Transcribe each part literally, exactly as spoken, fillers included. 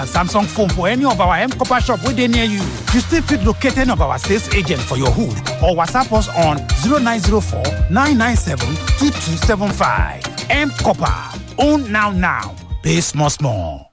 Samsung phone for any of our M Copper shop within near you. You still fit locate any of our sales agent for your hood or WhatsApp us on zero nine zero four nine nine seven two two seven five. M Copper. Own now now. Pay small small.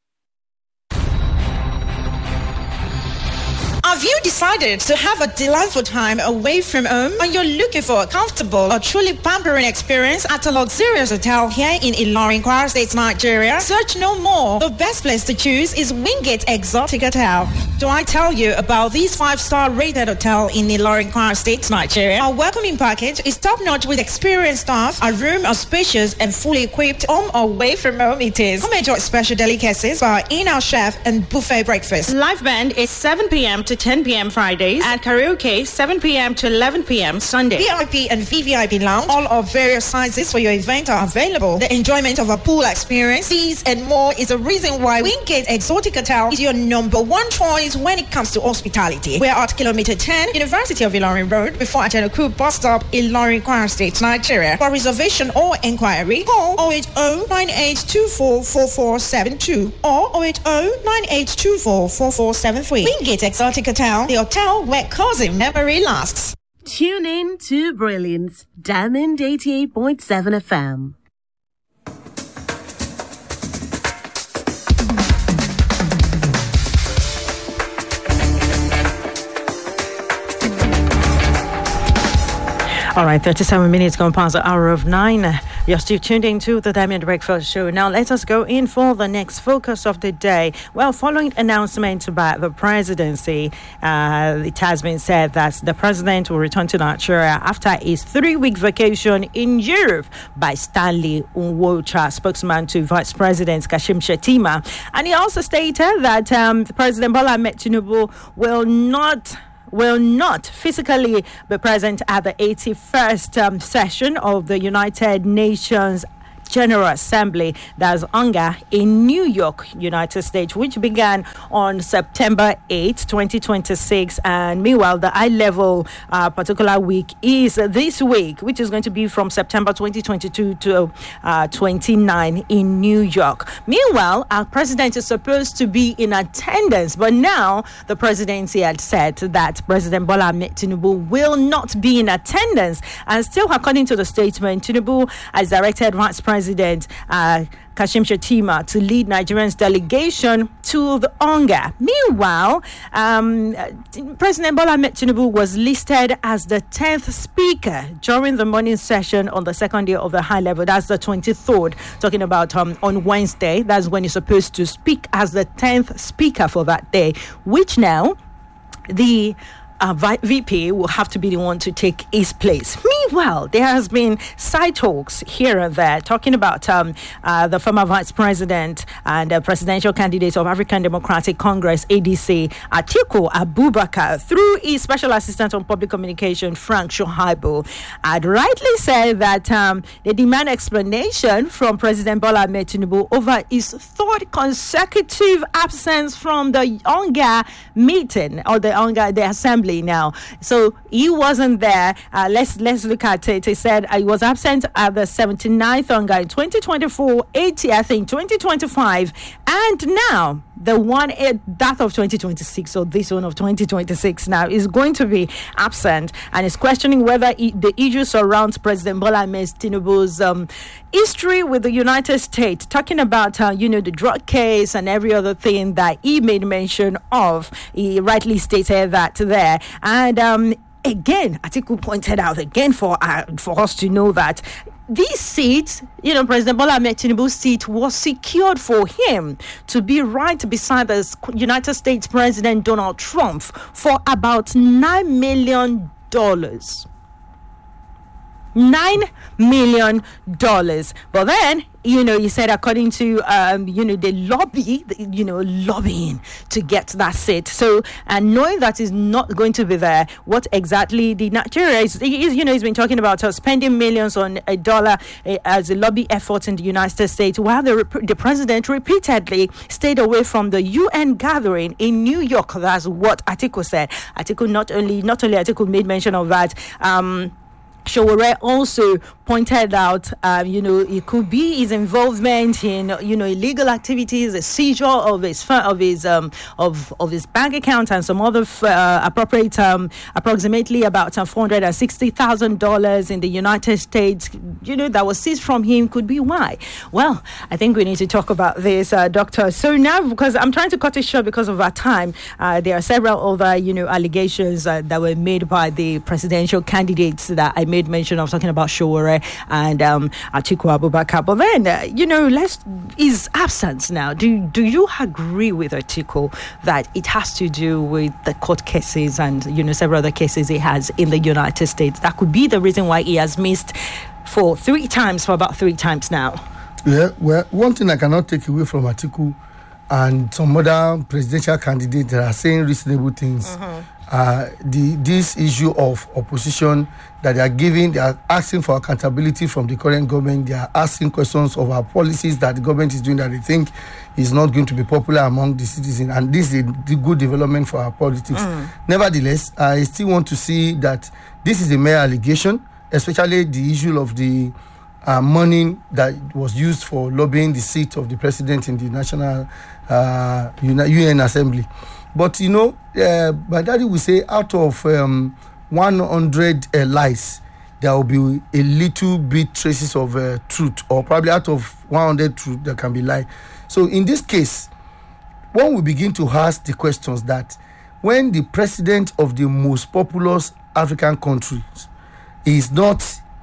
Have you decided to have a delightful time away from home and you're looking for a comfortable or truly pampering experience at a luxurious hotel here in Ilorin, Kwara State, Nigeria? Search no more. The best place to choose is Wingate Exotic Hotel. Do I tell you about this five-star rated hotel in Ilorin, Kwara State, Nigeria? Our welcoming package is top-notch with experienced staff. Our room are spacious and fully equipped. Home or away from home it is. Come enjoy special delicacies by our in-house chef and buffet breakfast. Live band is seven p.m. to ten p.m. Fridays, and karaoke seven p.m. to eleven p.m. Sunday. V I P and V V I P lounge, all of various sizes for your event are available. The enjoyment of a pool experience, these and more is a reason why Wingate Exotic Hotel is your number one choice when it comes to hospitality. We're at kilometer ten, University of Ilorin Road, before Ajanaku bus stop, Ilorin, Kwara State, Nigeria. For reservation or inquiry, call zero eight zero nine eight two four four four seven two or zero eight zero nine eight two four four four seven three. Wingate Exotic Hotel, the hotel where cousin memory lasts. Tune in to Brilliance, Diamond eighty-eight point seven F M. All right, thirty-seven minutes gone past the hour of nine. You're still tuned into the Diamond Breakfast Show. Now, let us go in for the next focus of the day. Well, following announcement by the presidency, uh, it has been said that the president will return to Nigeria after his three-week vacation in Europe by Stanley Nwocha, spokesman to Vice President Kashim Shettima. And he also stated that um, President Bola Ahmed Tinubu will not will not physically be present at the eighty-first um, session of the United Nations General Assembly, that's U N G A, in New York, United States, which began on September eighth, twenty twenty-six. And meanwhile, the high-level uh, particular week is this week, which is going to be from September twenty twenty-two to uh, twenty-nine in New York. Meanwhile, our president is supposed to be in attendance, but now the presidency had said that President Bola Ahmed Tinubu will not be in attendance. And still, according to the statement, Tinubu has directed Vice President President uh, Kashim Shettima to lead Nigeria's delegation to the U N G A. Meanwhile, um, President Bola Ahmed Tinubu was listed as the tenth speaker during the morning session on the second day of the high level. That's the twenty-third, talking about um, on Wednesday. That's when he's supposed to speak as the tenth speaker for that day, which now the Uh, V P will have to be the one to take his place. Meanwhile, there has been side talks here and there talking about um, uh, the former vice president and uh, presidential candidate of African Democratic Congress, A D C, Atiku Abubakar, through his special assistant on public communication, Frank Shoaibu, had rightly said that um, they demand explanation from President Bola Ahmed Tinubu over his third consecutive absence from the U N G A meeting or the U N G A, the assembly. Now, so he wasn't there. Uh, let's let's look at it. He said uh, he was absent at the seventy-ninth U N G A in twenty twenty-four, eightieth in twenty twenty-five, and now the one that of twenty twenty-six. So this one of twenty twenty-six now is going to be absent, and is questioning whether he, the issue surrounds President Bola Ahmed Tinubu's um, history with the United States, talking about uh, you know the drug case and every other thing that he made mention of. He rightly stated that there. And um, again, Atiku pointed out again for uh, for us to know that this seat, you know, President Bola Ahmed Tinubu's seat was secured for him to be right beside the United States President Donald Trump for about nine million dollars. Nine million dollars. But then, you know, he said, according to, um, you know, the lobby, you know, lobbying to get that seat. So, and knowing that is not going to be there, what exactly the Nigeria is, you know, he's been talking about uh, spending millions on a dollar uh, as a lobby effort in the United States, while the, the president repeatedly stayed away from the U N gathering in New York. That's what Atiku said. Atiku not only, not only Atiku made mention of that, um, Sowore also pointed out, um, you know, it could be his involvement in, you know, illegal activities, a seizure of his of his um of of his bank account and some other uh, appropriate um approximately about uh, four hundred and sixty thousand dollars in the United States, you know, that was seized from him. Could be why. Well, I think we need to talk about this, uh, Doctor. So now, because I'm trying to cut it short because of our time, uh, there are several other, you know, allegations uh, that were made by the presidential candidates that I made mention of, talking about Sowore and um, Atiku Abubakar. But then, uh, you know, let's his absence now. Do do you agree with Atiku that it has to do with the court cases and, you know, several other cases he has in the United States? That could be the reason why he has missed for three times, for about three times now. Yeah, well, one thing I cannot take away from Atiku and some other presidential candidates that are saying reasonable things, mm-hmm. uh, the this issue of opposition that they are giving, they are asking for accountability from the current government. They are asking questions of our policies that the government is doing that they think is not going to be popular among the citizens, and this is a good development for our politics. Mm. Nevertheless, I still want to see that this is a mere allegation, especially the issue of the Uh, money that was used for lobbying the seat of the president in the National uh, U N Assembly. But, you know, uh, my daddy will say out of um, one hundred uh, lies, there will be a little bit traces of uh, truth, or probably out of one hundred truth, there can be lie. So in this case, one will begin to ask the questions that when the president of the most populous African countries is not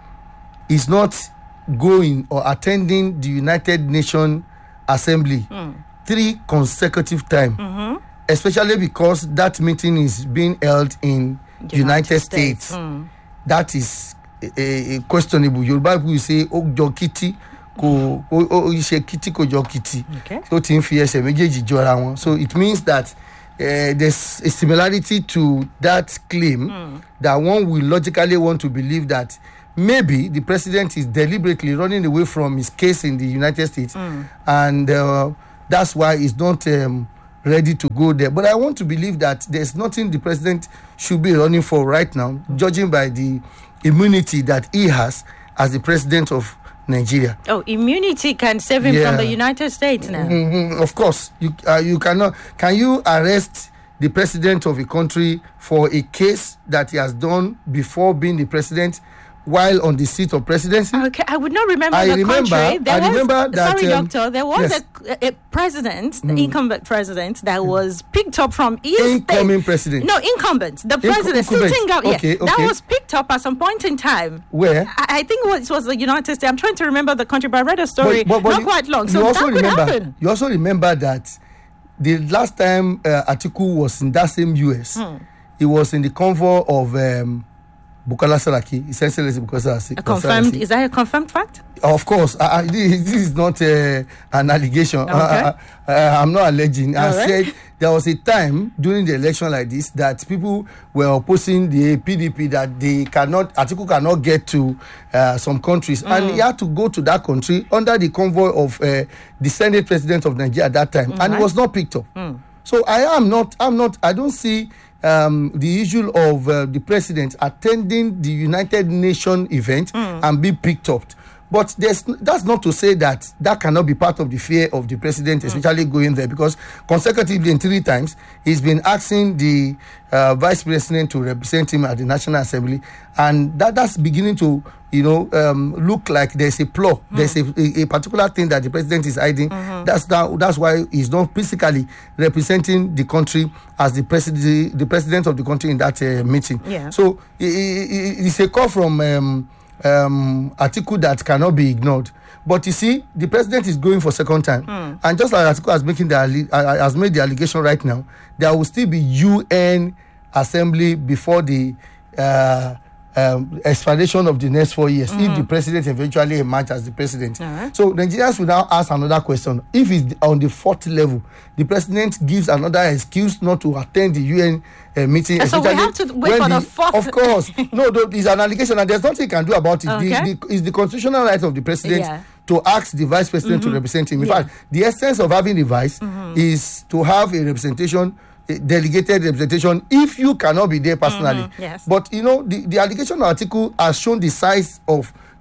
is not going or attending the United Nations Assembly mm. three consecutive times, mm-hmm. especially because that meeting is being held in United, United States. States. Mm. That is a, a questionable. Yoruba people say, "Oh, jokiti, ko oh, ise kiti ko jokiti." Okay. So tin fi ese mejeji jora won. So it means that uh, there's a similarity to that claim mm. that one will logically want to believe that maybe the president is deliberately running away from his case in the United States, mm. and uh, that's why he's not um, ready to go there. But I want to believe that there's nothing the president should be running for right now, mm. judging by the immunity that he has as the president of Nigeria. Oh, immunity can save him yeah. from the United States now. Mm-hmm. Of course, you uh, you cannot. Can you arrest the president of a country for a case that he has done before being the president, while on the seat of presidency? Okay, I would not remember I the remember, country. There I was, remember that... Sorry, um, doctor. There was yes. a, a president, mm. incumbent president, that mm. was picked up from... Incoming state. president. No, incumbent. The president, Inc- sitting out. Okay, yeah, okay. That was picked up at some point in time. Where? I, I think it was, it was the United States. I'm trying to remember the country, but I read a story but, but, but not you, quite long. So you that also could remember, happen. You also remember that the last time uh, Atiku was in that same U S, hmm. he was in the convoy of... Um, Bukola Saraki, essentially Bukola Saraki. A confirmed, is that a confirmed fact? Of course. I, I, this, this is not uh, an allegation. Okay. I, I, I'm not alleging. All I right. said there was a time during the election like this that people were opposing the P D P that they cannot, Atiku cannot get to uh, some countries. Mm. And he had to go to that country under the convoy of uh, the Senate President of Nigeria at that time. Mm-hmm. And he was not picked up. Mm. So I am not, I'm not, I don't see Um, the issue of uh, the president attending the United Nations event mm. and be picked up. But there's, that's not to say that that cannot be part of the fear of the president, especially mm. going there, because consecutively in three times, he's been asking the uh, vice president to represent him at the National Assembly. And that, that's beginning to, you know, um, look like there's a flaw. Mm. There's a, a, a particular thing that the president is hiding. Mm-hmm. That's now, that's why he's not physically representing the country as the president, the president of the country in that uh, meeting. Yeah. So it, it, it's a call from um, um, Atiku that cannot be ignored. But you see, the president is going for second time, mm. and just like Atiku has making the uh, has made the allegation right now, there will still be U N Assembly before the uh, um, expiration of the next four years, mm-hmm. if the president eventually emerges as the president. Uh-huh. So Nigerians will now ask another question: if it's on the fourth level, the president gives another excuse not to attend the U N uh, meeting. So we have to wait for the, the fourth. Of course, no, it's an allegation, and there's nothing he can do about it. Okay. The, the, it's the constitutional right of the president. Yeah. To ask the vice president mm-hmm. to represent him. In yeah. fact, the essence of having the vice mm-hmm. is to have a representation, a delegated representation, if you cannot be there personally. Mm-hmm. Yes. But, you know, the, the allegation article has shown the size of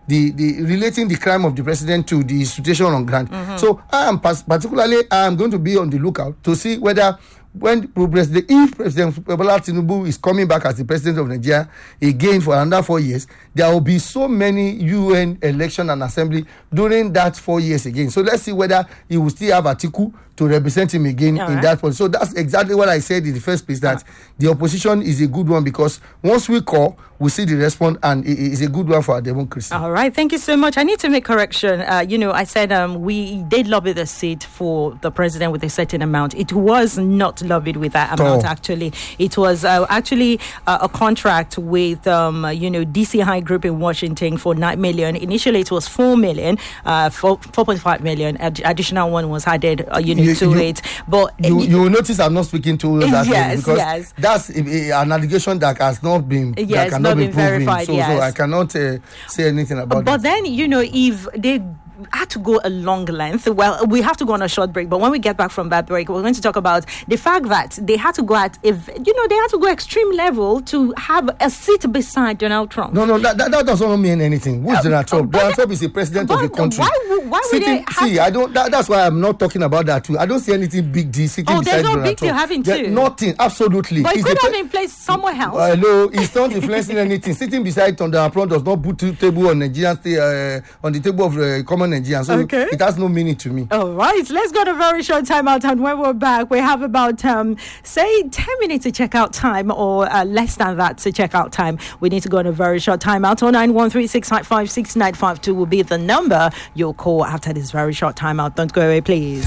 the, the relating the crime of the president to the situation on ground. Mm-hmm. So I am pas- particularly I am going to be on the lookout to see whether when President, if President Bola Tinubu is coming back as the president of Nigeria again for another four years, there will be so many U N election and assembly during that four years again. So let's see whether he will still have Atiku to represent him again All in right. that point. So that's exactly what I said in the first place, that the opposition is a good one, because once we call, we see the response, and it is a good one for our democracy. All right, thank you so much. I need to make correction. Uh, you know, I said um, we did lobby the seat for the president with a certain amount. It was not lobbied with that amount, oh. actually. It was uh, actually uh, a contract with, um, you know, D C High Group in Washington for nine million. Initially, it was four million, uh, four point five million. Ad- additional one was added, uh, you know, you, to you, it. But you, you will notice I'm not speaking to that yes, because yes. that's a, a, an allegation that has not been, yes, that cannot not be been proven. verified. So, yes. so I cannot uh, say anything about But that. then, you know, if they had to go a long length, well, we have to go on a short break. But when we get back from that break, we're going to talk about the fact that they had to go at, if you know, they had to go extreme level to have a seat beside Donald Trump. No, no, that, that, that doesn't mean anything. Who's uh, Donald Trump? But, Donald Trump is the president but, of the country. Why, why would sitting, they have see, to... I don't. That, that's why I'm not talking about that too. I don't see anything big deal sitting oh, beside there's no Donald big Trump. deal having There, to. nothing, absolutely. But it He's could the have pre- been placed somewhere else. Uh, no, it's not influencing anything. Sitting beside Donald Trump does not put the table on Nigerian uh, on the table of uh, common Nigerians. So okay. it has no meaning to me. All right, let's go to a very short time out, and when we're back, we have about um, say ten minutes to check out time, or uh, less than that to check out time. We need to go on a very short time out. oh nine one three six five five six nine five two will be the number you'll call after this very short time out. Don't go away, please.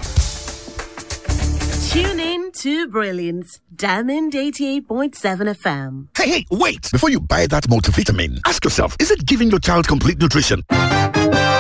Tune in to Brilliance, Diamond eighty-eight point seven F M. Hey, hey, wait! Before you buy that multivitamin, ask yourself, is it giving your child complete nutrition?